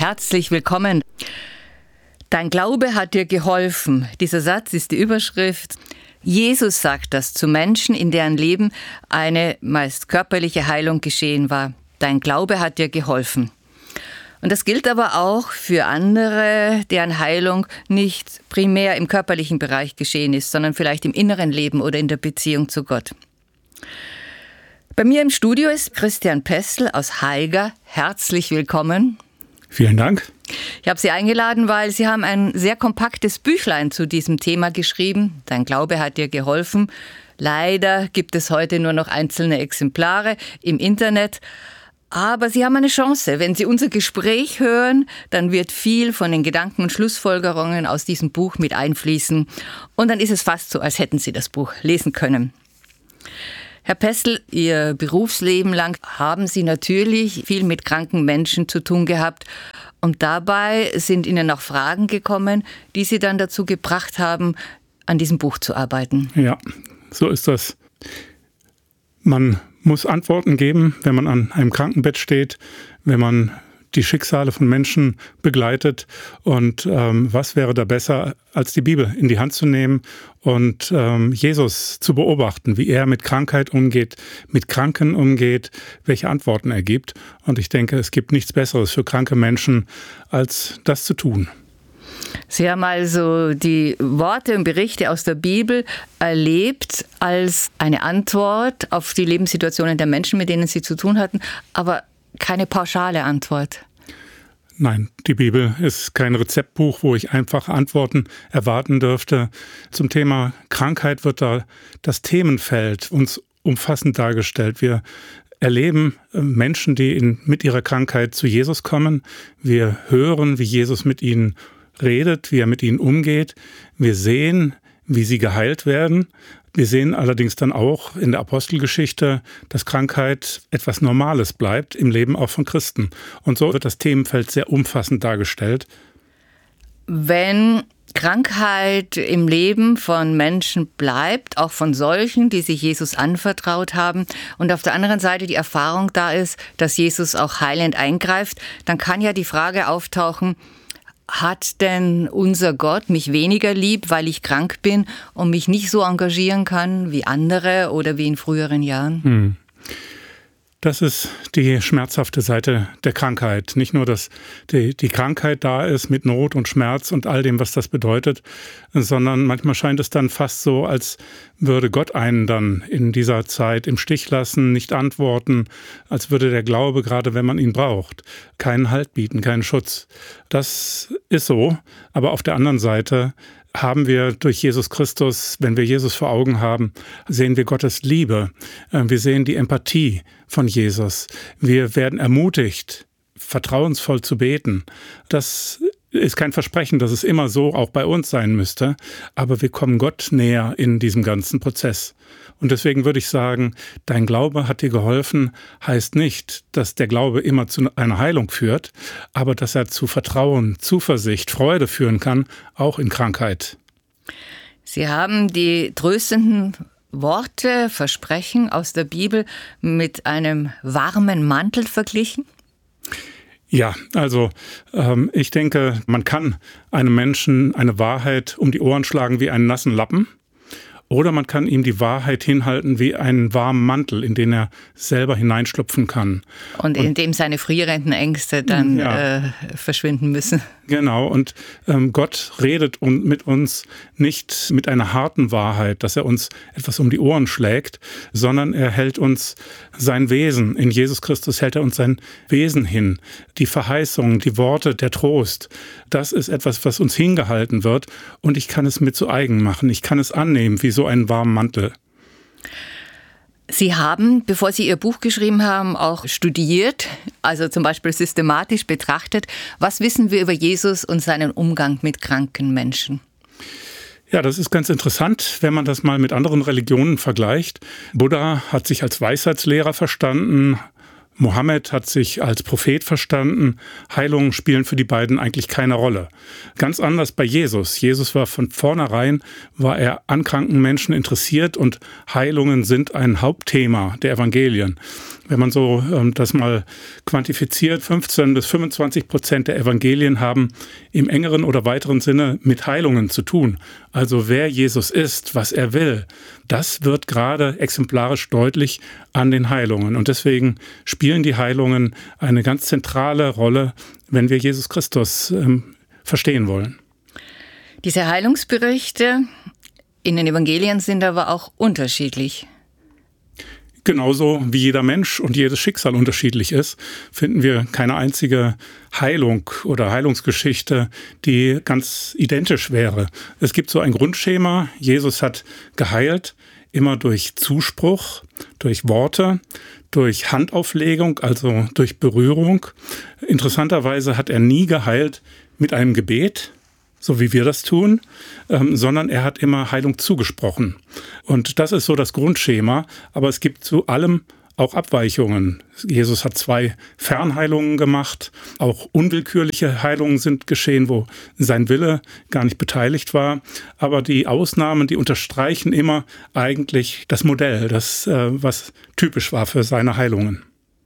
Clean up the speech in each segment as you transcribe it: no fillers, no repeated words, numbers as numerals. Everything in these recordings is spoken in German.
Herzlich willkommen. Dein Glaube hat dir geholfen. Dieser Satz ist die Überschrift. Jesus sagt das zu Menschen, in deren Leben eine meist körperliche Heilung geschehen war. Dein Glaube hat dir geholfen. Und das gilt aber auch für andere, deren Heilung nicht primär im körperlichen Bereich geschehen ist, sondern vielleicht im inneren Leben oder in der Beziehung zu Gott. Bei mir im Studio ist Christian Pestel aus Haiger. Herzlich willkommen. Vielen Dank. Ich habe Sie eingeladen, weil Sie haben ein sehr kompaktes Büchlein zu diesem Thema geschrieben. Dein Glaube hat dir geholfen. Leider gibt es heute nur noch einzelne Exemplare im Internet. Aber Sie haben eine Chance. Wenn Sie unser Gespräch hören, dann wird viel von den Gedanken und Schlussfolgerungen aus diesem Buch mit einfließen. Und dann ist es fast so, als hätten Sie das Buch lesen können. Herr Pestel, Ihr Berufsleben lang haben Sie natürlich viel mit kranken Menschen zu tun gehabt. Und dabei sind Ihnen auch Fragen gekommen, die Sie dann dazu gebracht haben, an diesem Buch zu arbeiten. Ja, so ist das. Man muss Antworten geben, wenn man an einem Krankenbett steht, wenn man die Schicksale von Menschen begleitet. Und was wäre da besser, als die Bibel in die Hand zu nehmen und Jesus zu beobachten, wie er mit Krankheit umgeht, mit Kranken umgeht, welche Antworten er gibt. Und ich denke, es gibt nichts Besseres für kranke Menschen, als das zu tun. Sie haben also die Worte und Berichte aus der Bibel erlebt als eine Antwort auf die Lebenssituationen der Menschen, mit denen Sie zu tun hatten, aber keine pauschale Antwort. Nein, die Bibel ist kein Rezeptbuch, wo ich einfach Antworten erwarten dürfte. Zum Thema Krankheit wird da das Themenfeld uns umfassend dargestellt. Wir erleben Menschen, die mit ihrer Krankheit zu Jesus kommen. Wir hören, wie Jesus mit ihnen redet, wie er mit ihnen umgeht. Wir sehen, wie sie geheilt werden. Wir sehen allerdings dann auch in der Apostelgeschichte, dass Krankheit etwas Normales bleibt im Leben auch von Christen. Und so wird das Themenfeld sehr umfassend dargestellt. Wenn Krankheit im Leben von Menschen bleibt, auch von solchen, die sich Jesus anvertraut haben, und auf der anderen Seite die Erfahrung da ist, dass Jesus auch heilend eingreift, dann kann ja die Frage auftauchen, hat denn unser Gott mich weniger lieb, weil ich krank bin und mich nicht so engagieren kann wie andere oder wie in früheren Jahren? Das ist die schmerzhafte Seite der Krankheit. Nicht nur, dass die Krankheit da ist mit Not und Schmerz und all dem, was das bedeutet, sondern manchmal scheint es dann fast so, als würde Gott einen dann in dieser Zeit im Stich lassen, nicht antworten, als würde der Glaube, gerade wenn man ihn braucht, keinen Halt bieten, keinen Schutz. Das ist so, aber auf der anderen Seite haben wir durch Jesus Christus, wenn wir Jesus vor Augen haben, sehen wir Gottes Liebe. Wir sehen die Empathie von Jesus. Wir werden ermutigt, vertrauensvoll zu beten. Das ist kein Versprechen, dass es immer so auch bei uns sein müsste, aber wir kommen Gott näher in diesem ganzen Prozess. Und deswegen würde ich sagen, dein Glaube hat dir geholfen, heißt nicht, dass der Glaube immer zu einer Heilung führt, aber dass er zu Vertrauen, Zuversicht, Freude führen kann, auch in Krankheit. Sie haben die tröstenden Worte, Versprechen aus der Bibel mit einem warmen Mantel verglichen? Ja, also ich denke, man kann einem Menschen eine Wahrheit um die Ohren schlagen wie einen nassen Lappen. Oder man kann ihm die Wahrheit hinhalten wie einen warmen Mantel, in den er selber hineinschlüpfen kann. Und in dem seine frierenden Ängste dann verschwinden müssen. Genau, und Gott redet mit uns nicht mit einer harten Wahrheit, dass er uns etwas um die Ohren schlägt, sondern er hält uns sein Wesen. In Jesus Christus hält er uns sein Wesen hin. Die Verheißung, die Worte, der Trost, das ist etwas, was uns hingehalten wird. Und ich kann es mir zu eigen machen. Ich kann es annehmen, wie so einen warmen Mantel. Sie haben, bevor Sie Ihr Buch geschrieben haben, auch studiert, also zum Beispiel systematisch betrachtet. Was wissen wir über Jesus und seinen Umgang mit kranken Menschen? Ja, das ist ganz interessant, wenn man das mal mit anderen Religionen vergleicht. Buddha hat sich als Weisheitslehrer verstanden. Mohammed hat sich als Prophet verstanden. Heilungen spielen für die beiden eigentlich keine Rolle. Ganz anders bei Jesus. Jesus war von vornherein, war er an kranken Menschen interessiert und Heilungen sind ein Hauptthema der Evangelien. Wenn man so das mal quantifiziert, 15-25% der Evangelien haben im engeren oder weiteren Sinne mit Heilungen zu tun. Also wer Jesus ist, was er will, das wird gerade exemplarisch deutlich an den Heilungen. Und deswegen spielen die Heilungen eine ganz zentrale Rolle, wenn wir Jesus Christus verstehen wollen. Diese Heilungsberichte in den Evangelien sind aber auch unterschiedlich. Genauso wie jeder Mensch und jedes Schicksal unterschiedlich ist, finden wir keine einzige Heilung oder Heilungsgeschichte, die ganz identisch wäre. Es gibt so ein Grundschema. Jesus hat geheilt, immer durch Zuspruch, durch Worte, durch Handauflegung, also durch Berührung. Interessanterweise hat er nie geheilt mit einem Gebet, so wie wir das tun, sondern er hat immer Heilung zugesprochen. Und das ist so das Grundschema, aber es gibt zu allem auch Abweichungen. Jesus hat 2 Fernheilungen gemacht, auch unwillkürliche Heilungen sind geschehen, wo sein Wille gar nicht beteiligt war. Aber die Ausnahmen, die unterstreichen immer eigentlich das Modell, das, was typisch war für seine Heilungen.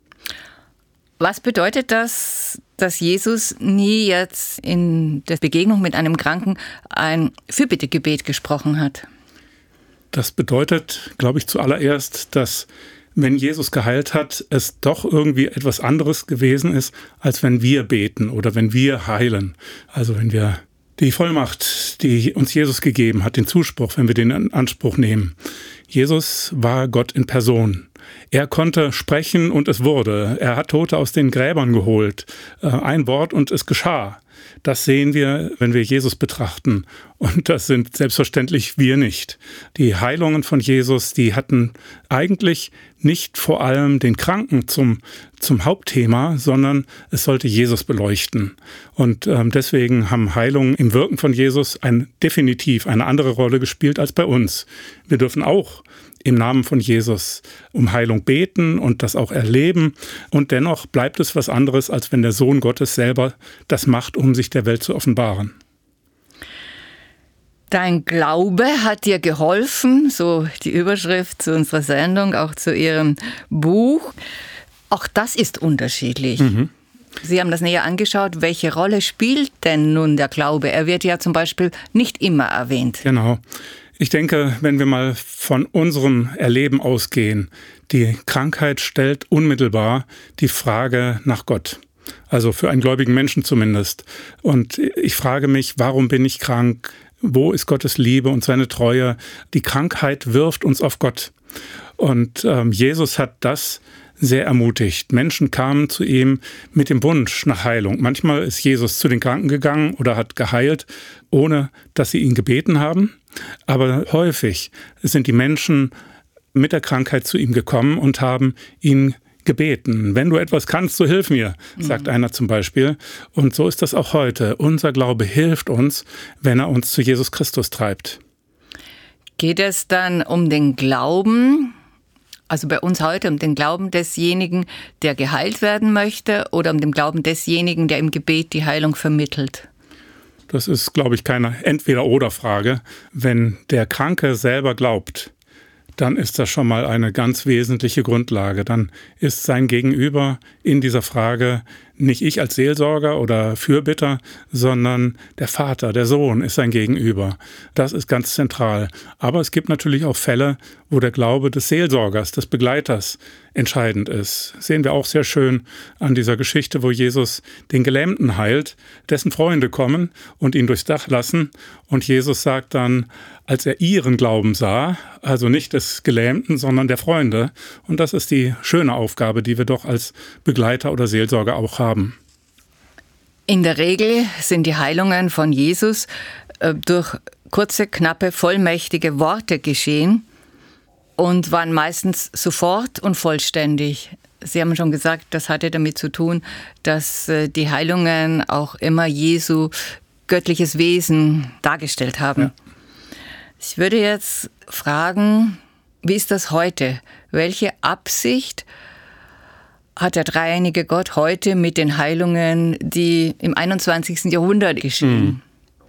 Was bedeutet das, dass Jesus nie jetzt in der Begegnung mit einem Kranken ein Fürbittegebet gesprochen hat? Das bedeutet, glaube ich, zuallererst, dass wenn Jesus geheilt hat, es doch irgendwie etwas anderes gewesen ist, als wenn wir beten oder wenn wir heilen. Also wenn wir die Vollmacht, die uns Jesus gegeben hat, den Zuspruch, wenn wir den in Anspruch nehmen. Jesus war Gott in Person. Er konnte sprechen und es wurde. Er hat Tote aus den Gräbern geholt. Ein Wort und es geschah. Das sehen wir, wenn wir Jesus betrachten. Und das sind selbstverständlich wir nicht. Die Heilungen von Jesus, die hatten eigentlich nicht vor allem den Kranken zum Hauptthema, sondern es sollte Jesus beleuchten. Und deswegen haben Heilungen im Wirken von Jesus definitiv eine andere Rolle gespielt als bei uns. Wir dürfen auch im Namen von Jesus um Heilung beten und das auch erleben. Und dennoch bleibt es was anderes, als wenn der Sohn Gottes selber das macht, um sich der Welt zu offenbaren. Dein Glaube hat dir geholfen, so die Überschrift zu unserer Sendung, auch zu Ihrem Buch. Auch das ist unterschiedlich. Sie haben das näher angeschaut. Welche Rolle spielt denn nun der Glaube? Er wird ja zum Beispiel nicht immer erwähnt. Genau. Ich denke, wenn wir mal von unserem Erleben ausgehen, die Krankheit stellt unmittelbar die Frage nach Gott. Also für einen gläubigen Menschen zumindest. Und ich frage mich, warum bin ich krank? Wo ist Gottes Liebe und seine Treue? Die Krankheit wirft uns auf Gott. Und Jesus hat das sehr ermutigt. Menschen kamen zu ihm mit dem Wunsch nach Heilung. Manchmal ist Jesus zu den Kranken gegangen oder hat geheilt, ohne dass sie ihn gebeten haben. Aber häufig sind die Menschen mit der Krankheit zu ihm gekommen und haben ihn gebeten. Wenn du etwas kannst, so hilf mir, sagt einer zum Beispiel. Und so ist das auch heute. Unser Glaube hilft uns, wenn er uns zu Jesus Christus treibt. Geht es dann um den Glauben, also bei uns heute um den Glauben desjenigen, der geheilt werden möchte, oder um den Glauben desjenigen, der im Gebet die Heilung vermittelt? Das ist, glaube ich, keine Entweder-oder-Frage. Wenn der Kranke selber glaubt, dann ist das schon mal eine ganz wesentliche Grundlage. Dann ist sein Gegenüber in dieser Frage nicht ich als Seelsorger oder Fürbitter, sondern der Vater, der Sohn ist sein Gegenüber. Das ist ganz zentral. Aber es gibt natürlich auch Fälle, wo der Glaube des Seelsorgers, des Begleiters entscheidend ist. Das sehen wir auch sehr schön an dieser Geschichte, wo Jesus den Gelähmten heilt, dessen Freunde kommen und ihn durchs Dach lassen. Und Jesus sagt dann, als er ihren Glauben sah, also nicht des Gelähmten, sondern der Freunde. Und das ist die schöne Aufgabe, die wir doch als Begleiter oder Seelsorger auch haben. In der Regel sind die Heilungen von Jesus durch kurze, knappe, vollmächtige Worte geschehen und waren meistens sofort und vollständig. Sie haben schon gesagt, das hatte damit zu tun, dass die Heilungen auch immer Jesu göttliches Wesen dargestellt haben. Ja. Ich würde jetzt fragen, wie ist das heute? Welche Absicht hat der dreieinige Gott heute mit den Heilungen, die im 21. Jahrhundert geschehen?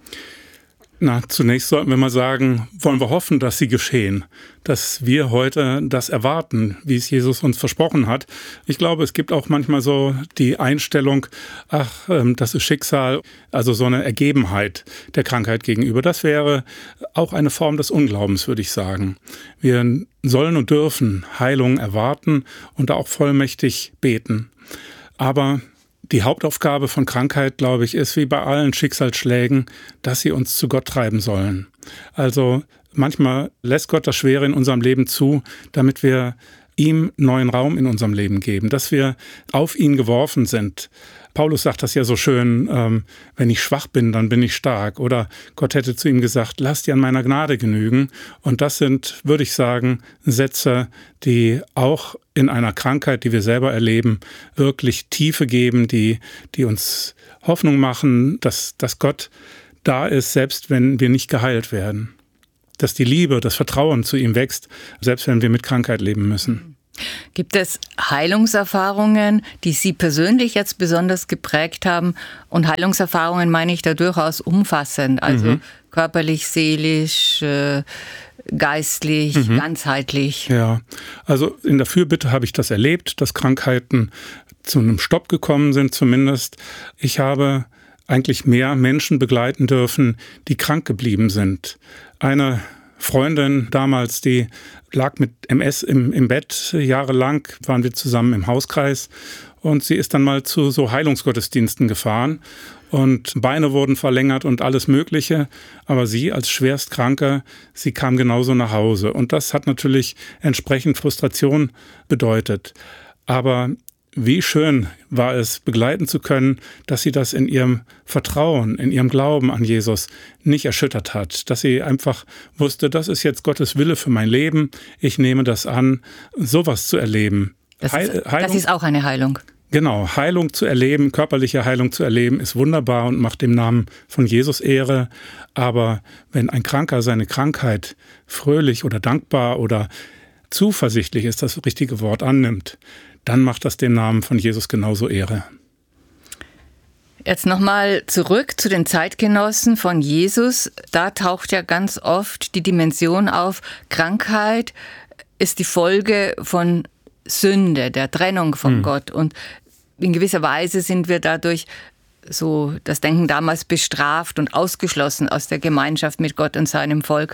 Na, zunächst sollten wir mal sagen, wollen wir hoffen, dass sie geschehen, dass wir heute das erwarten, wie es Jesus uns versprochen hat. Ich glaube, es gibt auch manchmal so die Einstellung, das ist Schicksal, also so eine Ergebenheit der Krankheit gegenüber. Das wäre auch eine Form des Unglaubens, würde ich sagen. Wir sollen und dürfen Heilung erwarten und da auch vollmächtig beten. Aber die Hauptaufgabe von Krankheit, glaube ich, ist wie bei allen Schicksalsschlägen, dass sie uns zu Gott treiben sollen. Also manchmal lässt Gott das Schwere in unserem Leben zu, damit wir ihm neuen Raum in unserem Leben geben, dass wir auf ihn geworfen sind. Paulus sagt das ja so schön, wenn ich schwach bin, dann bin ich stark. Oder Gott hätte zu ihm gesagt, lass dir an meiner Gnade genügen. Und das sind, würde ich sagen, Sätze, die auch in einer Krankheit, die wir selber erleben, wirklich Tiefe geben, die uns Hoffnung machen, dass Gott da ist, selbst wenn wir nicht geheilt werden. Dass die Liebe, das Vertrauen zu ihm wächst, selbst wenn wir mit Krankheit leben müssen. Gibt es Heilungserfahrungen, die Sie persönlich jetzt besonders geprägt haben? Und Heilungserfahrungen meine ich da durchaus umfassend, also körperlich, seelisch, geistlich, ganzheitlich. Ja, also in der Fürbitte habe ich das erlebt, dass Krankheiten zu einem Stopp gekommen sind zumindest. Ich habe eigentlich mehr Menschen begleiten dürfen, die krank geblieben sind. Eine Freundin damals, die lag mit MS im Bett jahrelang, waren wir zusammen im Hauskreis und sie ist dann mal zu so Heilungsgottesdiensten gefahren und Beine wurden verlängert und alles Mögliche, aber sie als Schwerstkranke, sie kam genauso nach Hause und das hat natürlich entsprechend Frustration bedeutet. Aber wie schön war es, begleiten zu können, dass sie das in ihrem Vertrauen, in ihrem Glauben an Jesus nicht erschüttert hat. Dass sie einfach wusste, das ist jetzt Gottes Wille für mein Leben, ich nehme das an, sowas zu erleben. Das ist auch eine Heilung. Genau, Heilung zu erleben, körperliche Heilung zu erleben, ist wunderbar und macht dem Namen von Jesus Ehre. Aber wenn ein Kranker seine Krankheit fröhlich oder dankbar oder zuversichtlich ist das richtige Wort annimmt, dann macht das dem Namen von Jesus genauso Ehre. Jetzt nochmal zurück zu den Zeitgenossen von Jesus. Da taucht ja ganz oft die Dimension auf, Krankheit ist die Folge von Sünde, der Trennung von Gott. Und in gewisser Weise sind wir dadurch, so das Denken damals, bestraft und ausgeschlossen aus der Gemeinschaft mit Gott und seinem Volk.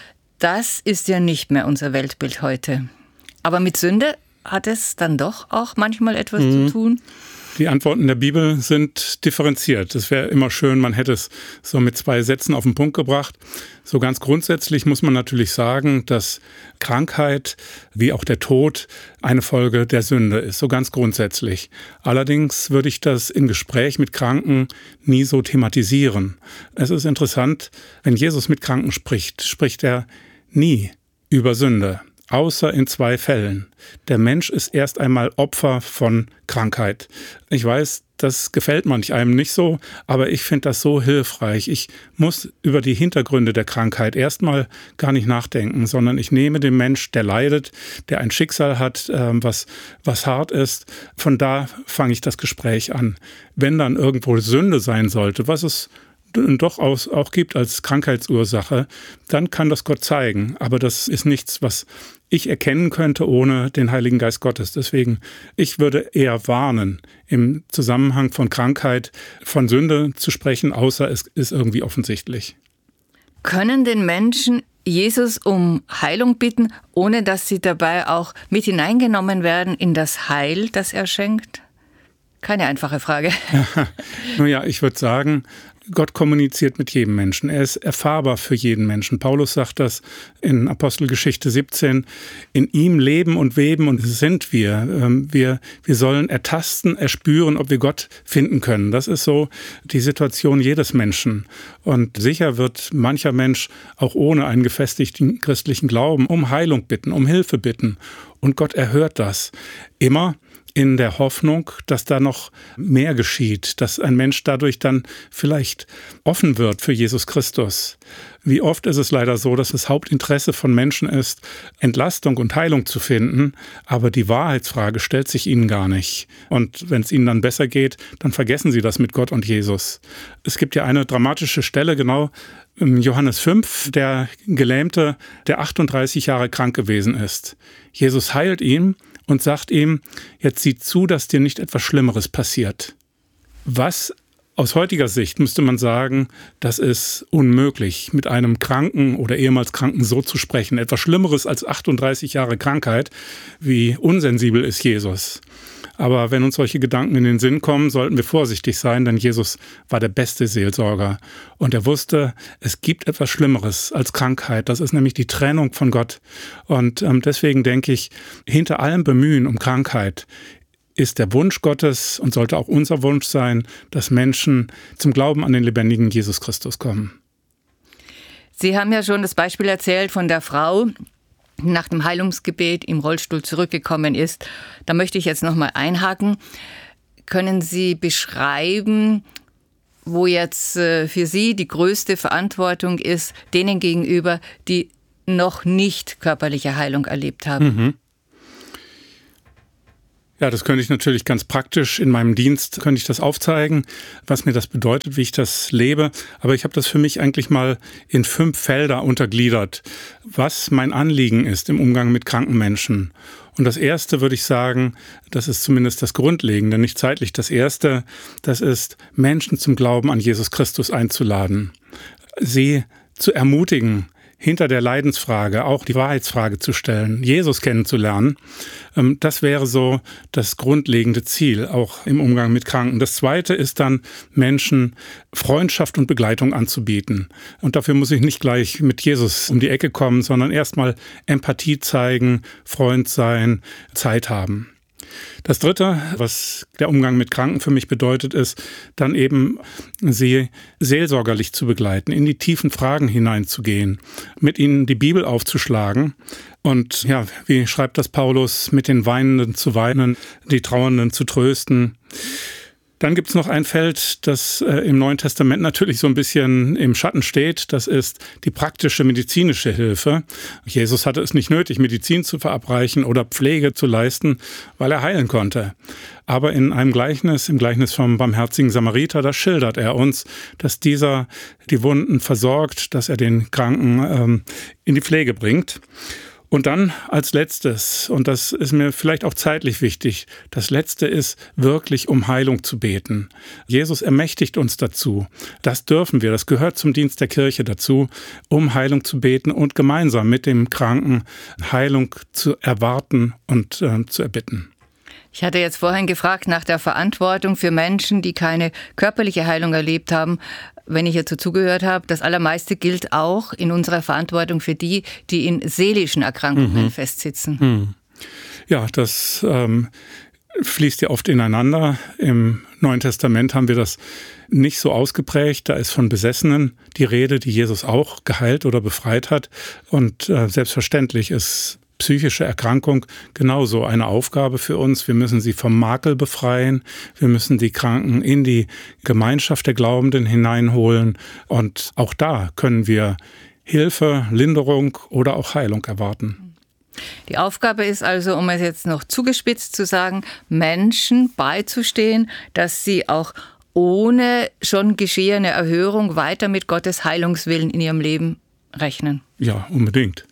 Das ist ja nicht mehr unser Weltbild heute. Aber mit Sünde hat es dann doch auch manchmal etwas zu tun? Die Antworten der Bibel sind differenziert. Es wäre immer schön, man hätte es so mit 2 Sätzen auf den Punkt gebracht. So ganz grundsätzlich muss man natürlich sagen, dass Krankheit wie auch der Tod eine Folge der Sünde ist, so ganz grundsätzlich. Allerdings würde ich das im Gespräch mit Kranken nie so thematisieren. Es ist interessant, wenn Jesus mit Kranken spricht, spricht er nie über Sünde. Außer in 2 Fällen. Der Mensch ist erst einmal Opfer von Krankheit. Ich weiß, das gefällt manch einem nicht so, aber ich finde das so hilfreich. Ich muss über die Hintergründe der Krankheit erstmal gar nicht nachdenken, sondern ich nehme den Mensch, der leidet, der ein Schicksal hat, was hart ist. Von da fange ich das Gespräch an. Wenn dann irgendwo Sünde sein sollte, was es doch auch gibt als Krankheitsursache, dann kann das Gott zeigen. Aber das ist nichts, was ich erkennen könnte ohne den Heiligen Geist Gottes. Deswegen, ich würde eher warnen, im Zusammenhang von Krankheit, von Sünde zu sprechen, außer es ist irgendwie offensichtlich. Können den Menschen Jesus um Heilung bitten, ohne dass sie dabei auch mit hineingenommen werden in das Heil, das er schenkt? Keine einfache Frage. Nun ja, ich würde sagen, Gott kommuniziert mit jedem Menschen. Er ist erfahrbar für jeden Menschen. Paulus sagt das in Apostelgeschichte 17. In ihm leben und weben und sind wir. Wir sollen ertasten, erspüren, ob wir Gott finden können. Das ist so die Situation jedes Menschen. Und sicher wird mancher Mensch auch ohne einen gefestigten christlichen Glauben um Heilung bitten, um Hilfe bitten. Und Gott erhört das. Immer in der Hoffnung, dass da noch mehr geschieht, dass ein Mensch dadurch dann vielleicht offen wird für Jesus Christus. Wie oft ist es leider so, dass das Hauptinteresse von Menschen ist, Entlastung und Heilung zu finden, aber die Wahrheitsfrage stellt sich ihnen gar nicht. Und wenn es ihnen dann besser geht, dann vergessen sie das mit Gott und Jesus. Es gibt ja eine dramatische Stelle, genau im Johannes 5, der Gelähmte, der 38 Jahre krank gewesen ist. Jesus heilt ihn und sagt ihm, jetzt sieh zu, dass dir nicht etwas Schlimmeres passiert. Was aus heutiger Sicht müsste man sagen, das ist unmöglich, mit einem Kranken oder ehemals Kranken so zu sprechen. Etwas Schlimmeres als 38 Jahre Krankheit. Wie unsensibel ist Jesus? Aber wenn uns solche Gedanken in den Sinn kommen, sollten wir vorsichtig sein, denn Jesus war der beste Seelsorger. Und er wusste, es gibt etwas Schlimmeres als Krankheit. Das ist nämlich die Trennung von Gott. Und deswegen denke ich, hinter allem Bemühen um Krankheit ist der Wunsch Gottes und sollte auch unser Wunsch sein, dass Menschen zum Glauben an den lebendigen Jesus Christus kommen. Sie haben ja schon das Beispiel erzählt von der Frau, die nach dem Heilungsgebet im Rollstuhl zurückgekommen ist. Da möchte ich jetzt noch mal einhaken. Können Sie beschreiben, wo jetzt für Sie die größte Verantwortung ist, denen gegenüber, die noch nicht körperliche Heilung erlebt haben? Mhm. Ja, das könnte ich natürlich ganz praktisch in meinem Dienst, könnte ich das aufzeigen, was mir das bedeutet, wie ich das lebe. Aber ich habe das für mich eigentlich mal in 5 Felder untergliedert, was mein Anliegen ist im Umgang mit kranken Menschen. Und das erste würde ich sagen, das ist zumindest das Grundlegende, nicht zeitlich das erste, das ist, Menschen zum Glauben an Jesus Christus einzuladen, sie zu ermutigen, hinter der Leidensfrage auch die Wahrheitsfrage zu stellen, Jesus kennenzulernen. Das wäre so das grundlegende Ziel, auch im Umgang mit Kranken. Das zweite ist dann, Menschen Freundschaft und Begleitung anzubieten. Und dafür muss ich nicht gleich mit Jesus um die Ecke kommen, sondern erstmal Empathie zeigen, Freund sein, Zeit haben. Das dritte, was der Umgang mit Kranken für mich bedeutet, ist dann eben, sie seelsorgerlich zu begleiten, in die tiefen Fragen hineinzugehen, mit ihnen die Bibel aufzuschlagen und ja, wie schreibt das Paulus, mit den Weinenden zu weinen, die Trauernden zu trösten. Dann gibt es noch ein Feld, das im Neuen Testament natürlich so ein bisschen im Schatten steht. Das ist die praktische medizinische Hilfe. Jesus hatte es nicht nötig, Medizin zu verabreichen oder Pflege zu leisten, weil er heilen konnte. Aber in einem Gleichnis, im Gleichnis vom barmherzigen Samariter, da schildert er uns, dass dieser die Wunden versorgt, dass er den Kranken in die Pflege bringt. Und dann als letztes, und das ist mir vielleicht auch zeitlich wichtig, das letzte ist wirklich um Heilung zu beten. Jesus ermächtigt uns dazu. Das dürfen wir, das gehört zum Dienst der Kirche dazu, um Heilung zu beten und gemeinsam mit dem Kranken Heilung zu erwarten und zu erbitten. Ich hatte jetzt vorhin gefragt nach der Verantwortung für Menschen, die keine körperliche Heilung erlebt haben. Wenn ich jetzt zugehört habe, das Allermeiste gilt auch in unserer Verantwortung für die, die in seelischen Erkrankungen festsitzen. Ja, das fließt ja oft ineinander. Im Neuen Testament haben wir das nicht so ausgeprägt. Da ist von Besessenen die Rede, die Jesus auch geheilt oder befreit hat. Und selbstverständlich ist psychische Erkrankung genauso eine Aufgabe für uns. Wir müssen sie vom Makel befreien. Wir müssen die Kranken in die Gemeinschaft der Glaubenden hineinholen. Und auch da können wir Hilfe, Linderung oder auch Heilung erwarten. Die Aufgabe ist also, um es jetzt noch zugespitzt zu sagen, Menschen beizustehen, dass sie auch ohne schon geschehene Erhörung weiter mit Gottes Heilungswillen in ihrem Leben rechnen. Ja, unbedingt.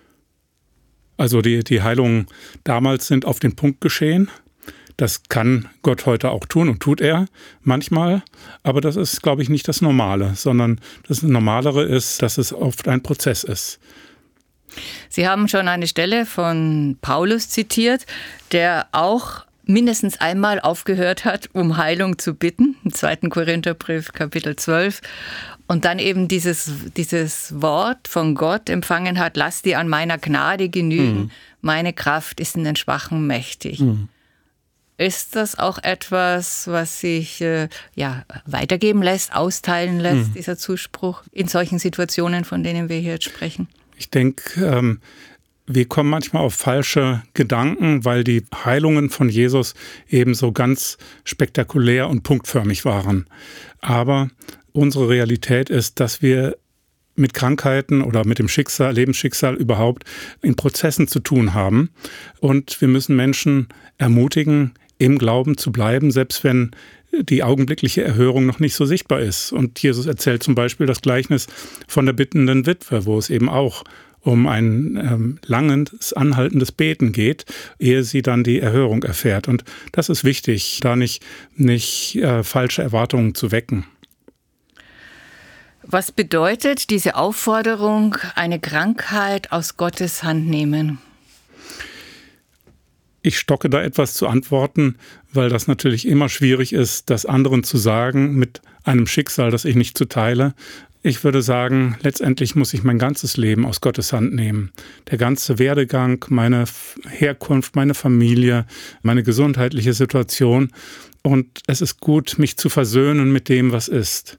Also die Heilungen damals sind auf den Punkt geschehen. Das kann Gott heute auch tun und tut er manchmal. Aber das ist, glaube ich, nicht das Normale, sondern das Normalere ist, dass es oft ein Prozess ist. Sie haben schon eine Stelle von Paulus zitiert, der auch mindestens einmal aufgehört hat, um Heilung zu bitten, im 2. Korintherbrief, Kapitel 12. Und dann eben dieses Wort von Gott empfangen hat, lass dir an meiner Gnade genügen, meine Kraft ist in den Schwachen mächtig. Ist das auch etwas, was sich weitergeben lässt, austeilen lässt, dieser Zuspruch in solchen Situationen, von denen wir hier jetzt sprechen? Ich denke, wir kommen manchmal auf falsche Gedanken, weil die Heilungen von Jesus eben so ganz spektakulär und punktförmig waren. Aber unsere Realität ist, dass wir mit Krankheiten oder mit dem Schicksal, Lebensschicksal überhaupt in Prozessen zu tun haben. Und wir müssen Menschen ermutigen, im Glauben zu bleiben, selbst wenn die augenblickliche Erhörung noch nicht so sichtbar ist. Und Jesus erzählt zum Beispiel das Gleichnis von der bittenden Witwe, wo es eben auch um ein langes, anhaltendes Beten geht, ehe sie dann die Erhörung erfährt. Und das ist wichtig, da nicht falsche Erwartungen zu wecken. Was bedeutet diese Aufforderung, eine Krankheit aus Gottes Hand nehmen? Ich stocke da etwas zu antworten, weil das natürlich immer schwierig ist, das anderen zu sagen mit einem Schicksal, das ich nicht zuteile. Ich würde sagen, letztendlich muss ich mein ganzes Leben aus Gottes Hand nehmen. Der ganze Werdegang, meine Herkunft, meine Familie, meine gesundheitliche Situation. Und es ist gut, mich zu versöhnen mit dem, was ist.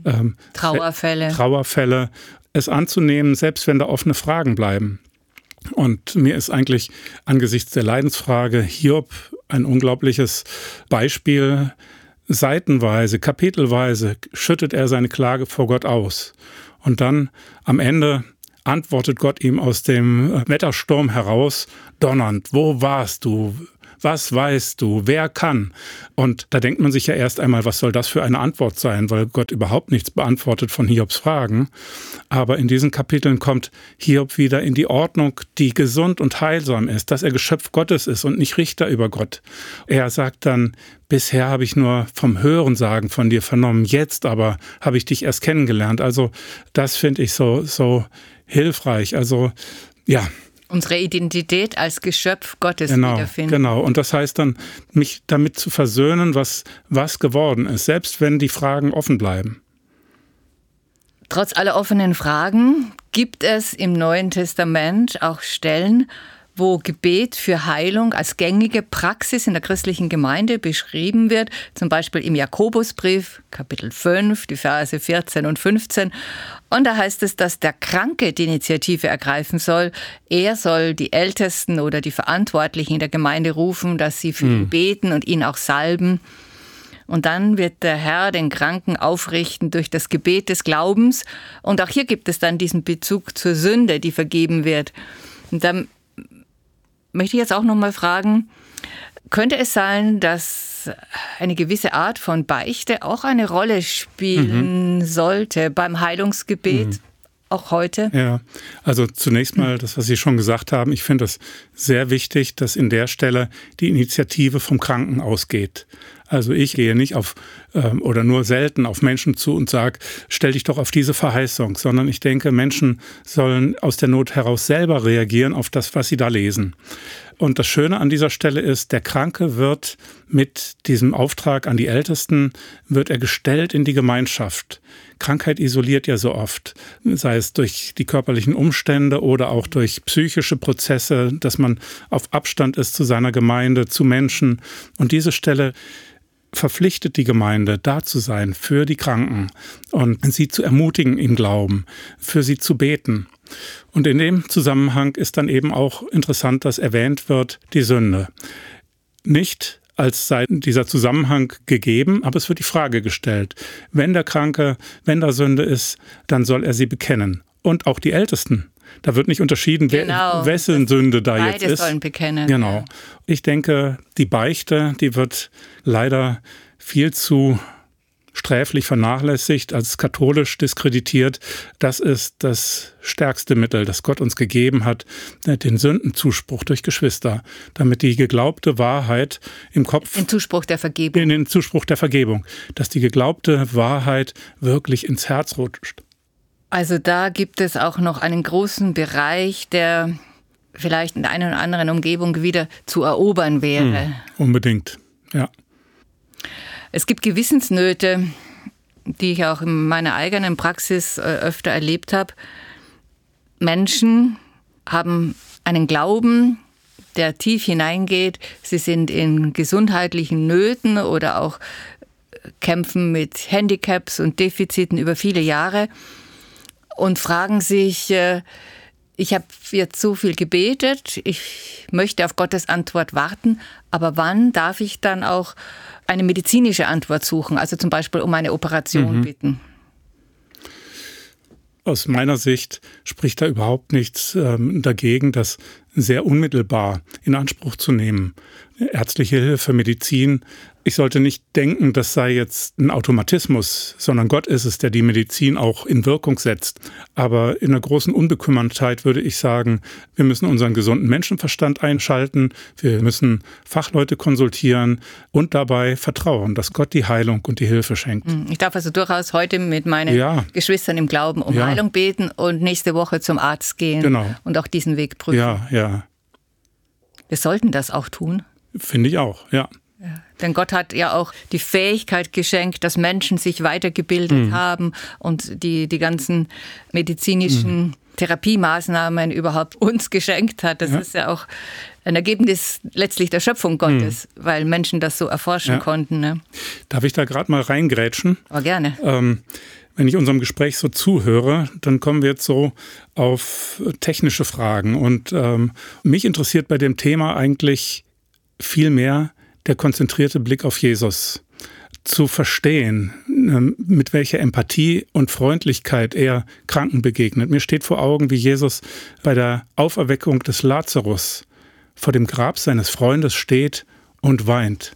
Trauerfälle. Es anzunehmen, selbst wenn da offene Fragen bleiben. Und mir ist eigentlich angesichts der Leidensfrage Hiob ein unglaubliches Beispiel. Seitenweise, kapitelweise schüttet er seine Klage vor Gott aus. Und dann am Ende antwortet Gott ihm aus dem Wettersturm heraus, donnernd: Wo warst du? Was weißt du? Wer kann? Und da denkt man sich ja erst einmal, was soll das für eine Antwort sein, weil Gott überhaupt nichts beantwortet von Hiobs Fragen. Aber in diesen Kapiteln kommt Hiob wieder in die Ordnung, die gesund und heilsam ist, dass er Geschöpf Gottes ist und nicht Richter über Gott. Er sagt dann: Bisher habe ich nur vom Hörensagen von dir vernommen, jetzt aber habe ich dich erst kennengelernt. Also das finde ich so hilfreich. Also ja. Unsere Identität als Geschöpf Gottes wiederfinden. Genau. Und das heißt dann, mich damit zu versöhnen, was geworden ist, selbst wenn die Fragen offen bleiben. Trotz aller offenen Fragen gibt es im Neuen Testament auch Stellen, wo Gebet für Heilung als gängige Praxis in der christlichen Gemeinde beschrieben wird, zum Beispiel im Jakobusbrief, Kapitel 5, die Verse 14 und 15. Und da heißt es, dass der Kranke die Initiative ergreifen soll. Er soll die Ältesten oder die Verantwortlichen in der Gemeinde rufen, dass sie für ihn beten und ihn auch salben. Und dann wird der Herr den Kranken aufrichten durch das Gebet des Glaubens. Und auch hier gibt es dann diesen Bezug zur Sünde, die vergeben wird. Und dann möchte ich jetzt auch noch mal fragen, könnte es sein, dass eine gewisse Art von Beichte auch eine Rolle spielen sollte beim Heilungsgebet, auch heute? Ja, also zunächst mal das, was Sie schon gesagt haben. Ich finde es sehr wichtig, dass in der Stelle die Initiative vom Kranken ausgeht. Also ich gehe nicht oder nur selten auf Menschen zu und sage, stell dich doch auf diese Verheißung, sondern ich denke, Menschen sollen aus der Not heraus selber reagieren auf das, was sie da lesen. Und das Schöne an dieser Stelle ist, der Kranke wird mit diesem Auftrag an die Ältesten, wird er gestellt in die Gemeinschaft. Krankheit isoliert ja so oft, sei es durch die körperlichen Umstände oder auch durch psychische Prozesse, dass man auf Abstand ist zu seiner Gemeinde, zu Menschen. Und diese Stelle verpflichtet die Gemeinde, da zu sein für die Kranken und sie zu ermutigen im Glauben, für sie zu beten. Und in dem Zusammenhang ist dann eben auch interessant, dass erwähnt wird, die Sünde. Nicht als sei dieser Zusammenhang gegeben, aber es wird die Frage gestellt, wenn der Kranke, wenn da Sünde ist, dann soll er sie bekennen. Und auch die Ältesten. Da wird nicht unterschieden, wessen Sünde da jetzt ist. Beide sollen bekennen. Genau. Ich denke, die Beichte, die wird leider viel zu sträflich vernachlässigt, als katholisch diskreditiert. Das ist das stärkste Mittel, das Gott uns gegeben hat, den Sündenzuspruch durch Geschwister, damit die geglaubte Wahrheit im Kopf... Den Zuspruch der Vergebung. In den Zuspruch der Vergebung, dass die geglaubte Wahrheit wirklich ins Herz rutscht. Also da gibt es auch noch einen großen Bereich, der vielleicht in der einen oder anderen Umgebung wieder zu erobern wäre. Unbedingt, ja. Es gibt Gewissensnöte, die ich auch in meiner eigenen Praxis öfter erlebt habe. Menschen haben einen Glauben, der tief hineingeht. Sie sind in gesundheitlichen Nöten oder auch kämpfen mit Handicaps und Defiziten über viele Jahre und fragen sich, ich habe jetzt so viel gebetet, ich möchte auf Gottes Antwort warten, aber wann darf ich dann auch eine medizinische Antwort suchen, also zum Beispiel um eine Operation bitten? Aus meiner Sicht spricht da überhaupt nichts dagegen, das sehr unmittelbar in Anspruch zu nehmen. Ärztliche Hilfe, Medizin. Ich sollte nicht denken, das sei jetzt ein Automatismus, sondern Gott ist es, der die Medizin auch in Wirkung setzt. Aber in einer großen Unbekümmertheit würde ich sagen, wir müssen unseren gesunden Menschenverstand einschalten, wir müssen Fachleute konsultieren und dabei vertrauen, dass Gott die Heilung und die Hilfe schenkt. Ich darf also durchaus heute mit meinen Geschwistern im Glauben um Heilung beten und nächste Woche zum Arzt gehen und auch diesen Weg prüfen. Ja. Wir sollten das auch tun. Finde ich auch, ja. Denn Gott hat ja auch die Fähigkeit geschenkt, dass Menschen sich weitergebildet haben und die ganzen medizinischen Therapiemaßnahmen überhaupt uns geschenkt hat. Das ist ja auch ein Ergebnis letztlich der Schöpfung Gottes, weil Menschen das so erforschen konnten. Ne? Darf ich da gerade mal reingrätschen? Aber gerne. Wenn ich unserem Gespräch so zuhöre, dann kommen wir jetzt so auf technische Fragen. Und mich interessiert bei dem Thema eigentlich viel mehr der konzentrierte Blick auf Jesus. Zu verstehen, mit welcher Empathie und Freundlichkeit er Kranken begegnet. Mir steht vor Augen, wie Jesus bei der Auferweckung des Lazarus vor dem Grab seines Freundes steht und weint.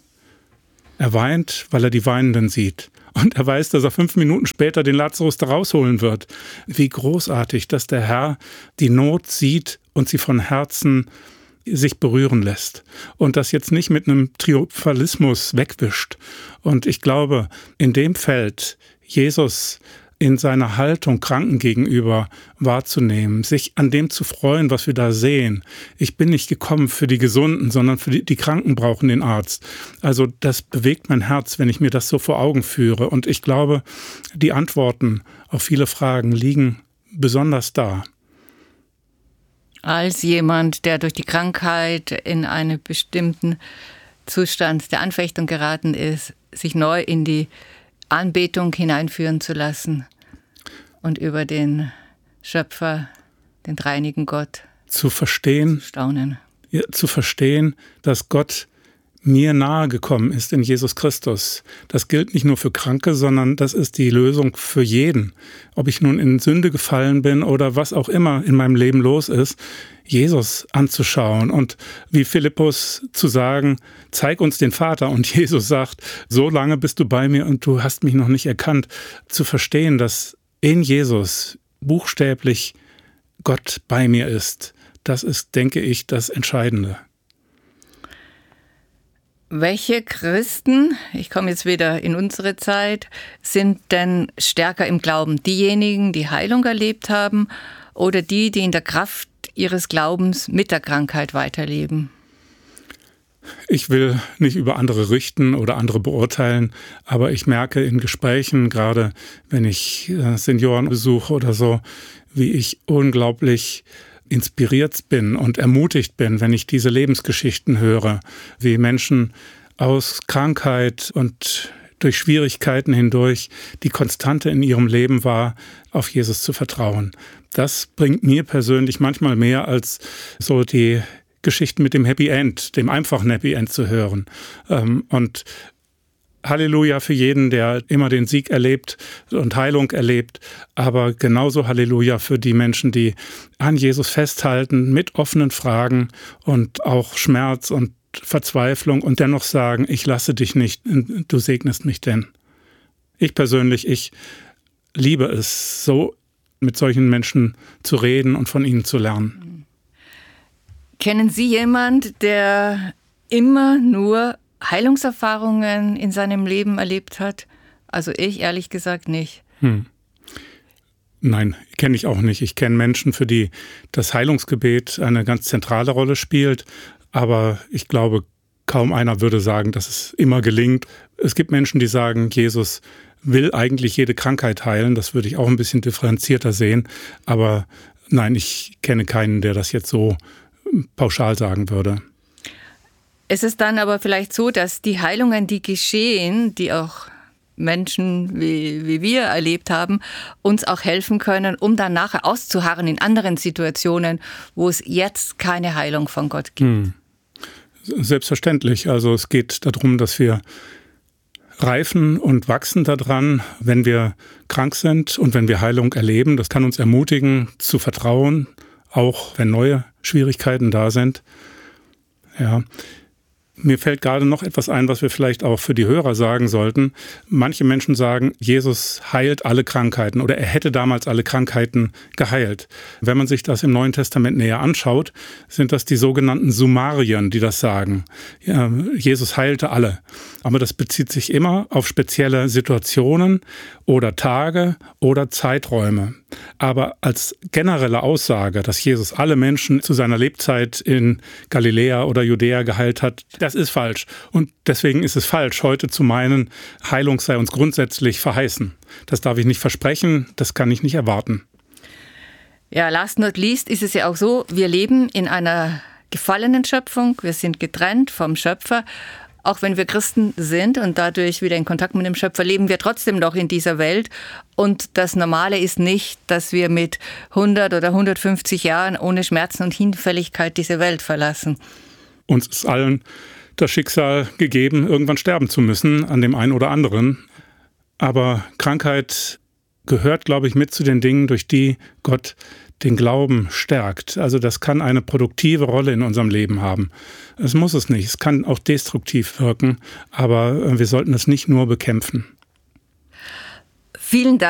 Er weint, weil er die Weinenden sieht. Und er weiß, dass er 5 Minuten später den Lazarus da rausholen wird. Wie großartig, dass der Herr die Not sieht und sie von Herzen sich berühren lässt und das jetzt nicht mit einem Triumphalismus wegwischt. Und ich glaube, in dem Feld Jesus in seiner Haltung Kranken gegenüber wahrzunehmen, sich an dem zu freuen, was wir da sehen. Ich bin nicht gekommen für die Gesunden, sondern für die Kranken brauchen den Arzt. Also das bewegt mein Herz, wenn ich mir das so vor Augen führe. Und ich glaube, die Antworten auf viele Fragen liegen besonders da. Als jemand, der durch die Krankheit in einen bestimmten Zustand der Anfechtung geraten ist, sich neu in die Anbetung hineinführen zu lassen und über den Schöpfer, den dreieinigen Gott zu verstehen, staunen. Ja, zu verstehen, dass Gott mir nahe gekommen ist in Jesus Christus. Das gilt nicht nur für Kranke, sondern das ist die Lösung für jeden. Ob ich nun in Sünde gefallen bin oder was auch immer in meinem Leben los ist, Jesus anzuschauen und wie Philippus zu sagen, zeig uns den Vater. Und Jesus sagt, so lange bist du bei mir und du hast mich noch nicht erkannt. Zu verstehen, dass in Jesus buchstäblich Gott bei mir ist, das ist, denke ich, das Entscheidende. Welche Christen, ich komme jetzt wieder in unsere Zeit, sind denn stärker im Glauben? Diejenigen, die Heilung erlebt haben oder die in der Kraft ihres Glaubens mit der Krankheit weiterleben? Ich will nicht über andere richten oder andere beurteilen, aber ich merke in Gesprächen, gerade wenn ich Senioren besuche oder so, wie ich unglaublich inspiriert bin und ermutigt bin, wenn ich diese Lebensgeschichten höre, wie Menschen aus Krankheit und durch Schwierigkeiten hindurch die Konstante in ihrem Leben war, auf Jesus zu vertrauen. Das bringt mir persönlich manchmal mehr als so die Geschichten mit dem Happy End, dem einfachen Happy End zu hören. Und Halleluja für jeden, der immer den Sieg erlebt und Heilung erlebt, aber genauso Halleluja für die Menschen, die an Jesus festhalten mit offenen Fragen und auch Schmerz und Verzweiflung und dennoch sagen, ich lasse dich nicht, du segnest mich denn. Ich persönlich, ich liebe es, so mit solchen Menschen zu reden und von ihnen zu lernen. Kennen Sie jemanden, der immer nur Heilungserfahrungen in seinem Leben erlebt hat? Also ich ehrlich gesagt nicht. Nein, kenne ich auch nicht. Ich kenne Menschen, für die das Heilungsgebet eine ganz zentrale Rolle spielt. Aber ich glaube, kaum einer würde sagen, dass es immer gelingt. Es gibt Menschen, die sagen, Jesus will eigentlich jede Krankheit heilen. Das würde ich auch ein bisschen differenzierter sehen. Aber nein, ich kenne keinen, der das jetzt so pauschal sagen würde. Es ist dann aber vielleicht so, dass die Heilungen, die geschehen, die auch Menschen wie wir erlebt haben, uns auch helfen können, um dann nachher auszuharren in anderen Situationen, wo es jetzt keine Heilung von Gott gibt. Selbstverständlich. Also es geht darum, dass wir reifen und wachsen daran, wenn wir krank sind und wenn wir Heilung erleben. Das kann uns ermutigen, zu vertrauen, auch wenn neue Schwierigkeiten da sind. Ja. Mir fällt gerade noch etwas ein, was wir vielleicht auch für die Hörer sagen sollten. Manche Menschen sagen, Jesus heilt alle Krankheiten oder er hätte damals alle Krankheiten geheilt. Wenn man sich das im Neuen Testament näher anschaut, sind das die sogenannten Summarien, die das sagen. Ja, Jesus heilte alle. Aber das bezieht sich immer auf spezielle Situationen oder Tage oder Zeiträume. Aber als generelle Aussage, dass Jesus alle Menschen zu seiner Lebzeit in Galiläa oder Judäa geheilt hat, das ist falsch. Und deswegen ist es falsch, heute zu meinen, Heilung sei uns grundsätzlich verheißen. Das darf ich nicht versprechen, das kann ich nicht erwarten. Ja, last not least ist es ja auch so, wir leben in einer gefallenen Schöpfung, wir sind getrennt vom Schöpfer. Auch wenn wir Christen sind und dadurch wieder in Kontakt mit dem Schöpfer, leben wir trotzdem noch in dieser Welt. Und das Normale ist nicht, dass wir mit 100 oder 150 Jahren ohne Schmerzen und Hinfälligkeit diese Welt verlassen. Uns ist allen das Schicksal gegeben, irgendwann sterben zu müssen, an dem einen oder anderen. Aber Krankheit gehört, glaube ich, mit zu den Dingen, durch die Gott den Glauben stärkt. Also das kann eine produktive Rolle in unserem Leben haben. Es muss es nicht. Es kann auch destruktiv wirken, aber wir sollten es nicht nur bekämpfen. Vielen Dank.